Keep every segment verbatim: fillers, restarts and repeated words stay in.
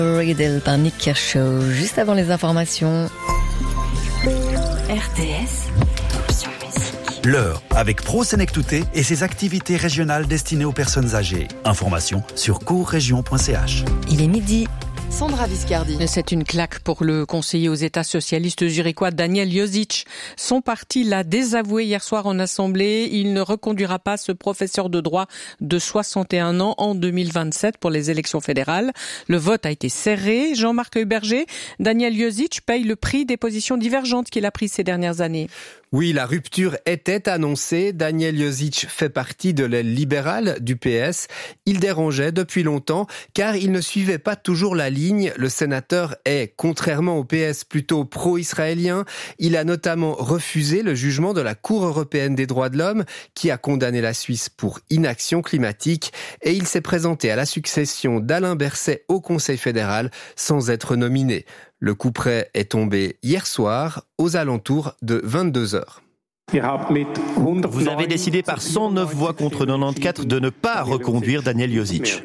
Riddle par Nick Kershaw, juste avant les informations. R T S, option musique. L'heure avec Pro Sénectouté et ses activités régionales destinées aux personnes âgées. Information sur courrégion point c h. Il est midi. Sandra Viscardi. C'est une claque pour le conseiller aux États socialistes zurichois Daniel Josic. Son parti l'a désavoué hier soir en assemblée. Il ne reconduira pas ce professeur de droit de soixante et un ans en deux mille vingt-sept pour les élections fédérales. Le vote a été serré. Jean-Marc Heuberger, Daniel Josic paye le prix des positions divergentes qu'il a prises ces dernières années. Oui, la rupture était annoncée. Daniel Josic fait partie de l'aile libérale du P S. Il dérangeait depuis longtemps car il ne suivait pas toujours la ligne. Le sénateur est, contrairement au P S, plutôt pro-israélien. Il a notamment refusé le jugement de la Cour européenne des droits de l'homme qui a condamné la Suisse pour inaction climatique et il s'est présenté à la succession d'Alain Berset au Conseil fédéral sans être nominé. Le couperet est tombé hier soir aux alentours de vingt-deux heures. Vous avez décidé par cent neuf voix contre quatre-vingt-quatorze de ne pas reconduire Daniel Josic.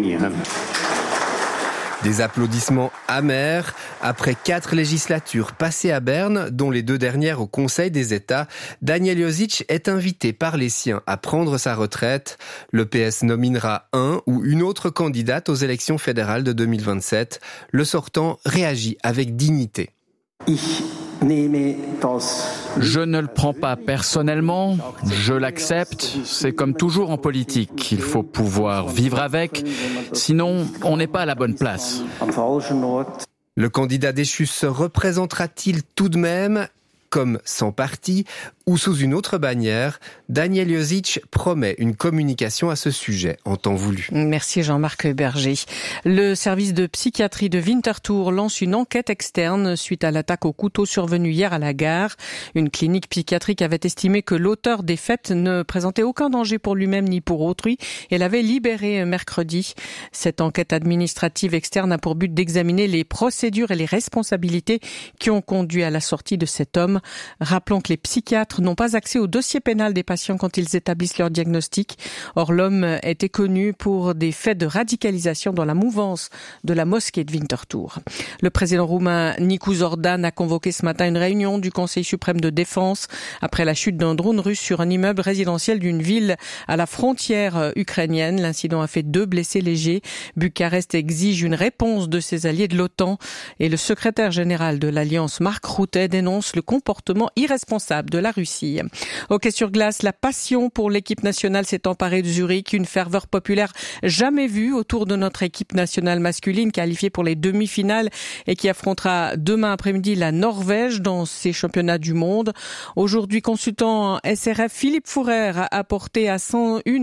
Des applaudissements amers. Après quatre législatures passées à Berne, dont les deux dernières au Conseil des États, Daniel Josic est invité par les siens à prendre sa retraite. Le P S nominera un ou une autre candidate aux élections fédérales de deux mille vingt-sept. Le sortant réagit avec dignité. Je ne le prends pas personnellement, je l'accepte, c'est comme toujours en politique, il faut pouvoir vivre avec, sinon on n'est pas à la bonne place. Le candidat déchu se représentera-t-il tout de même comme sans parti ou sous une autre bannière? Daniel Josic promet une communication à ce sujet en temps voulu. Merci Jean-Marc Berger. Le service de psychiatrie de Winterthur lance une enquête externe suite à l'attaque au couteau survenue hier à la gare. Une clinique psychiatrique avait estimé que l'auteur des faits ne présentait aucun danger pour lui-même ni pour autrui et l'avait libéré mercredi. Cette enquête administrative externe a pour but d'examiner les procédures et les responsabilités qui ont conduit à la sortie de cet homme. Rappelons que les psychiatres n'ont pas accès au dossier pénal des patients quand ils établissent leur diagnostic. Or, l'homme était connu pour des faits de radicalisation dans la mouvance de la mosquée de Winterthur. Le président roumain Nicu Zordan a convoqué ce matin une réunion du Conseil suprême de défense après la chute d'un drone russe sur un immeuble résidentiel d'une ville à la frontière ukrainienne. L'incident a fait deux blessés légers. Bucarest exige une réponse de ses alliés de l'OTAN et le secrétaire général de l'Alliance, Mark Rutte, dénonce le comportement irresponsable de la Russie. Hockey sur glace, la passion pour l'équipe nationale s'est emparée de Zurich, une ferveur populaire jamais vue autour de notre équipe nationale masculine qualifiée pour les demi-finales et qui affrontera demain après-midi la Norvège dans ces championnats du monde. Aujourd'hui, consultant S R F Philippe Fourer a apporté à cent un